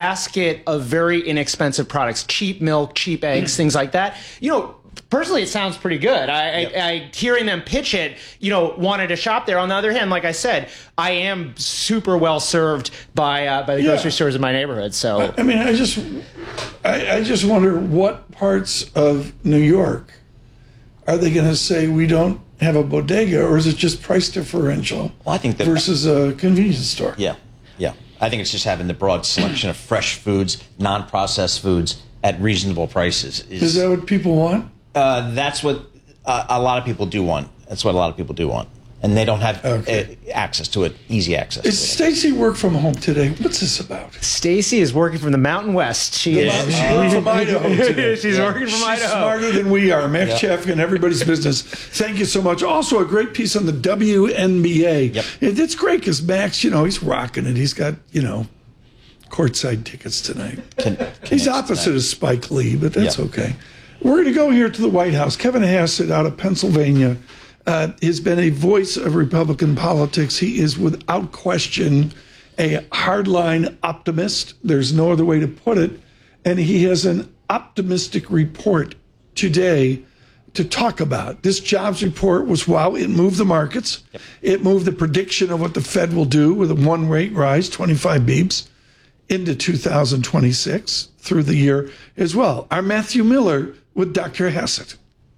basket of very inexpensive products, cheap milk, cheap eggs, things like that. Personally, it sounds pretty good. I hearing them pitch it, wanted to shop there. On the other hand, like I said, I am super well served by the grocery stores in my neighborhood. So I mean, I just wonder what parts of New York are they going to say we don't have a bodega, or is it just price differential? Well, I think that versus a convenience store. Yeah. I think it's just having the broad selection of fresh foods, non-processed foods at reasonable prices. Is that what people want? That's what a lot of people do want. That's what a lot of people do want. And they don't have access to it, easy access to it. Stacy work from home today? What's this about? Stacy is working from the Mountain West. She is working from Idaho today. She's working from Idaho. She's smarter than we are. Max Chafkin, everybody's business. Thank you so much. Also, a great piece on the WNBA. Yep. It's great because Max, he's rocking it. He's got, courtside tickets tonight. He's opposite of Spike Lee, but that's okay. We're going to go here to the White House. Kevin Hassett out of Pennsylvania has been a voice of Republican politics. He is without question a hardline optimist. There's no other way to put it. And he has an optimistic report today to talk about. This jobs report was, it moved the markets. Yep. It moved the prediction of what the Fed will do with a one rate rise, 25 beeps, into 2026 through the year as well. Our Matthew Miller with Dr. Hassett.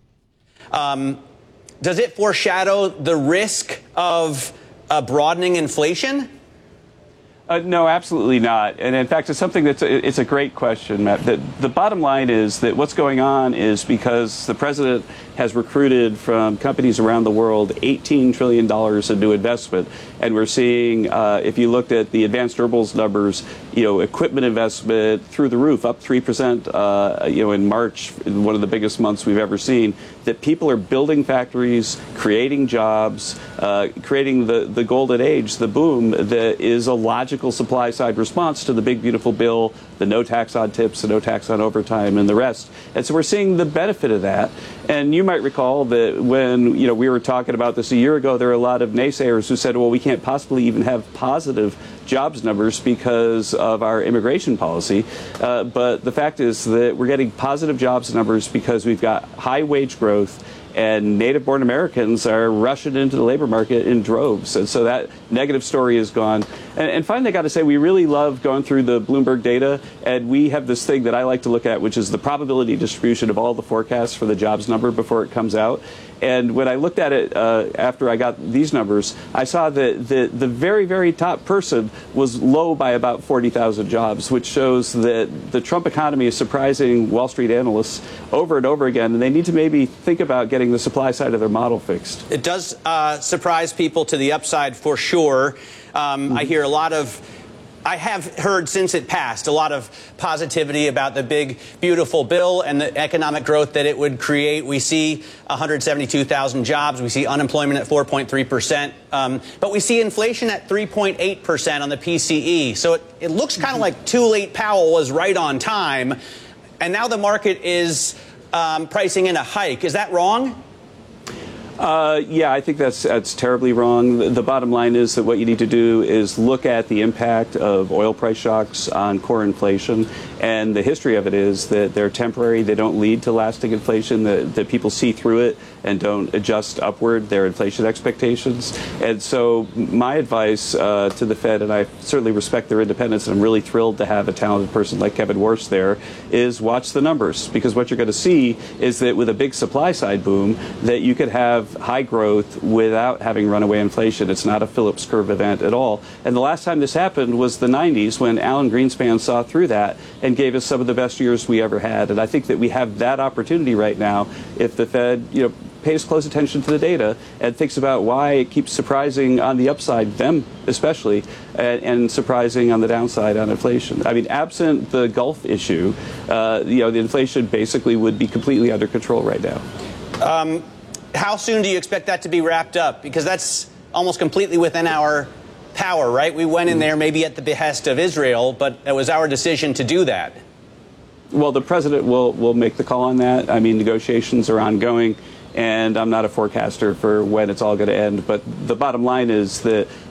Does it foreshadow the risk of broadening inflation? No, absolutely not. And in fact, it's something it's a great question, Matt. The bottom line is that what's going on is because the president has recruited from companies around the world $18 trillion in new investment. And we're seeing, if you looked at the advanced durables numbers, equipment investment through the roof, up 3%, in March, one of the biggest months we've ever seen, that people are building factories, creating jobs, creating the golden age, the boom that is a logical supply side response to the big, beautiful bill, the no tax on tips, the no tax on overtime, and the rest. And so we're seeing the benefit of that. And you might recall that when we were talking about this a year ago, there were a lot of naysayers who said, well, we can't possibly even have positive jobs numbers because of our immigration policy. But the fact is that we're getting positive jobs numbers because we've got high wage growth, and native-born Americans are rushing into the labor market in droves. And so that negative story is gone. And finally, I got to say, we really love going through the Bloomberg data, and we have this thing that I like to look at, which is the probability distribution of all the forecasts for the jobs number before it comes out. And when I looked at it after I got these numbers, I saw that the very, very top person was low by about 40,000 jobs, which shows that the Trump economy is surprising Wall Street analysts over and over again, and they need to maybe think about getting the supply side of their model fixed. It does surprise people to the upside for sure. I have heard since it passed a lot of positivity about the big, beautiful bill and the economic growth that it would create. We see 172,000 jobs. We see unemployment at 4.3%. But we see inflation at 3.8% on the PCE. So it looks kind of like too late Powell was right on time. And now the market is pricing in a hike. Is that wrong? Yeah, I think that's terribly wrong. The bottom line is that what you need to do is look at the impact of oil price shocks on core inflation. And the history of it is that they're temporary. They don't lead to lasting inflation, that people see through it and don't adjust upward their inflation expectations. And so my advice to the Fed, and I certainly respect their independence, and I'm really thrilled to have a talented person like Kevin Warsh there, is watch the numbers. Because what you're going to see is that with a big supply side boom, that you could have high growth without having runaway inflation. It's not a Phillips curve event at all. And the last time this happened was the 90s, when Alan Greenspan saw through that and gave us some of the best years we ever had. And I think that we have that opportunity right now if the Fed, pays close attention to the data and thinks about why it keeps surprising on the upside, them especially, and surprising on the downside on inflation. I mean, absent the Gulf issue, the inflation basically would be completely under control right now. How soon do you expect that to be wrapped up? Because that's almost completely within our power, right? We went in there maybe at the behest of Israel, but it was our decision to do that. Well, the president will make the call on that. I mean, negotiations are ongoing, and I'm not a forecaster for when it's all going to end. But the bottom line is that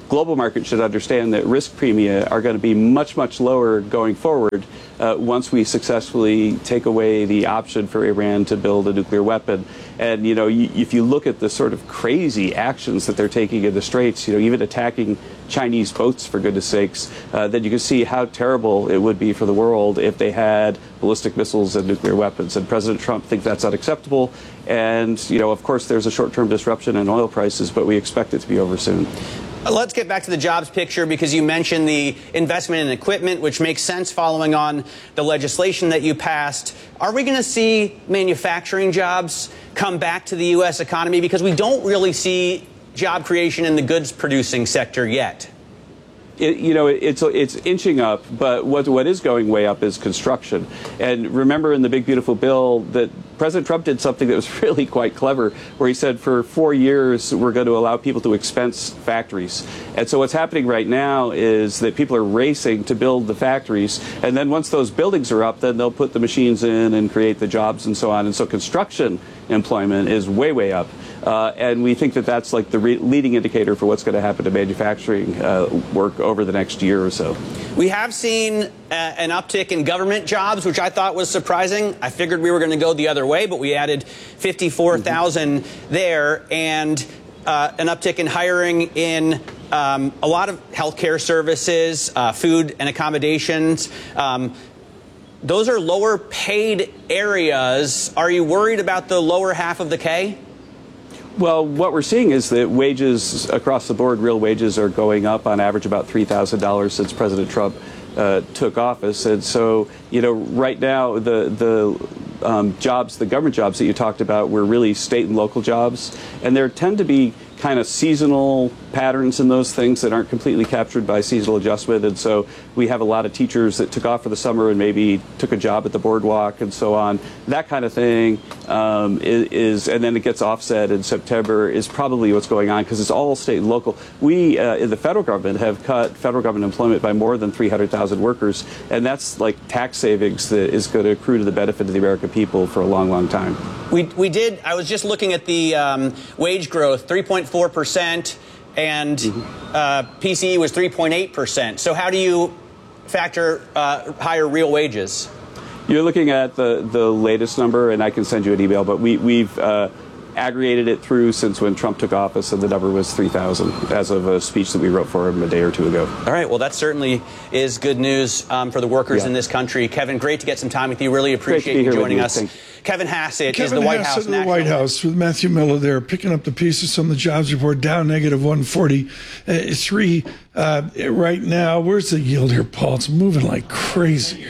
global market should understand that risk premia are going to be much, much lower going forward once we successfully take away the option for Iran to build a nuclear weapon. And, if you look at the sort of crazy actions that they're taking in the Straits, even attacking Chinese boats, for goodness sakes, then you can see how terrible it would be for the world if they had ballistic missiles and nuclear weapons. And President Trump thinks that's unacceptable. And, of course, there's a short-term disruption in oil prices, but we expect it to be over soon. Let's get back to the jobs picture, because you mentioned the investment in equipment, which makes sense following on the legislation that you passed. Are we going to see manufacturing jobs come back to the U.S. economy? Because we don't really see job creation in the goods producing sector yet. It's inching up, but what is going way up is construction. And remember, in the Big Beautiful Bill, that President Trump did something that was really quite clever, where he said for 4 years we're going to allow people to expense factories. And so what's happening right now is that people are racing to build the factories, and then once those buildings are up, then they'll put the machines in and create the jobs and so on. And so construction employment is way, way up. And we think that that's like the leading indicator for what's going to happen to manufacturing work over the next year or so. We have seen an uptick in government jobs, which I thought was surprising. I figured we were going to go the other way, but we added 54,000 there, and an uptick in hiring in a lot of healthcare services, food and accommodations. Those are lower paid areas. Are you worried about the lower half of the K? Well, what we're seeing is that wages across the board, real wages, are going up on average about $3,000 since President Trump took office. And so, right now, the jobs, the government jobs that you talked about, were really state and local jobs. And there tend to be kind of seasonal patterns in those things that aren't completely captured by seasonal adjustment. And so we have a lot of teachers that took off for the summer and maybe took a job at the boardwalk and so on. That kind of thing is, and then it gets offset in September, is probably what's going on, because it's all state and local. We in the federal government have cut federal government employment by more than 300,000 workers, and that's like tax savings that is going to accrue to the benefit of the American people for a long, long time. We did. I was just looking at the wage growth, 3.4%, and PCE was 3.8%. So how do you factor higher real wages? You're looking at the latest number, and I can send you an email, but we've aggregated it through since when Trump took office, and the number was 3,000 as of a speech that we wrote for him a day or two ago. All right. Well, that certainly is good news for the workers in this country. Kevin, great to get some time with you. Really appreciate you joining us. Kevin Hassett is the White House National. The White House with Matthew Miller there, picking up the pieces from the jobs report, down negative 143 right now. Where's the yield here, Paul? It's moving like crazy.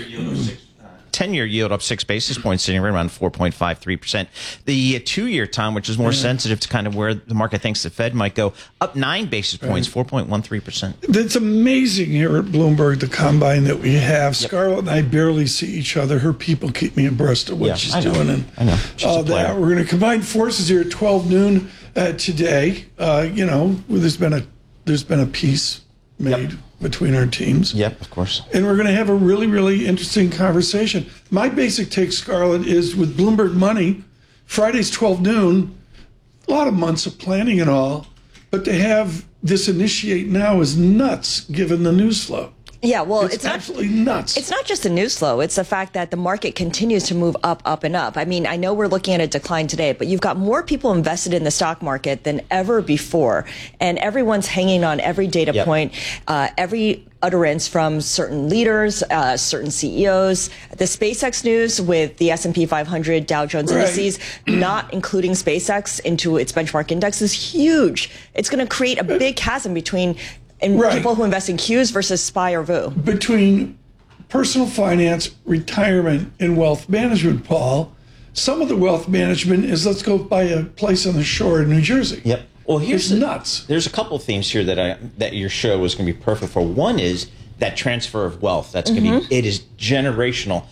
10-year yield up 6 basis points, sitting right around 4.53%. The 2-year, Tom, which is more sensitive to kind of where the market thinks the Fed might go, up 9 basis points, 4.13%. It's amazing here at Bloomberg, the combine that we have. Scarlett and I barely see each other. Her people keep me abreast of what she's doing and all that. We're going to combine forces here at 12 noon today. There's been a peace made between our teams. Yep, of course. And we're going to have a really, really interesting conversation. My basic take, Scarlett, is with Bloomberg Money, Friday's 12 noon, a lot of months of planning and all, but to have this initiate now is nuts given the news flow. Yeah, well, it's absolutely nuts. It's not just the news flow. It's the fact that the market continues to move up, up, and up. I mean, I know we're looking at a decline today, but you've got more people invested in the stock market than ever before. And everyone's hanging on every data point, every utterance from certain leaders, certain CEOs. The SpaceX news with the S&P 500 Dow Jones indices, not including SpaceX into its benchmark index, is huge. It's going to create a big chasm between people who invest in Qs versus SPY or VOO. Between personal finance, retirement, and wealth management, Paul, some of the wealth management is let's go buy a place on the shore in New Jersey. Yep. Well, here's nuts. There's a couple of themes here that your show was going to be perfect for. One is that transfer of wealth. That's going to be, it is generational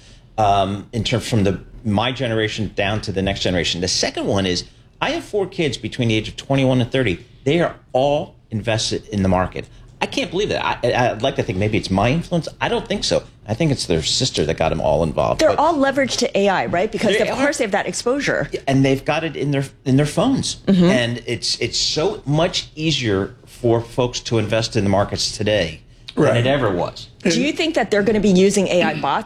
in terms from my generation down to the next generation. The second one is I have 4 kids between the age of 21 and 30. They are all invested in the market. I can't believe that. I'd like to think maybe it's my influence. I don't think so. I think it's their sister that got them all involved. They're all leveraged to AI, right? Because of course they have that exposure. And they've got it in their phones. And it's so much easier for folks to invest in the markets today than Right. it ever was. Do you think that they're going to be using AI bots